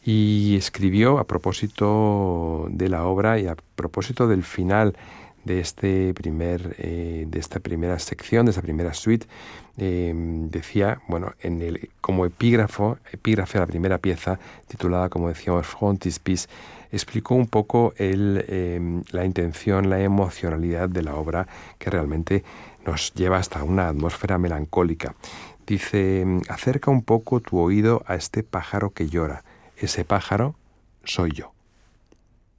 Y escribió a propósito de la obra y a propósito del final de de esta primera sección, de esta primera suite, decía, bueno, como epígrafe a la primera pieza, titulada, como decíamos, Frontispice, explicó un poco la intención, la emocionalidad de la obra, que realmente nos lleva hasta una atmósfera melancólica. Dice: acerca un poco tu oído a este pájaro que llora. Ese pájaro soy yo.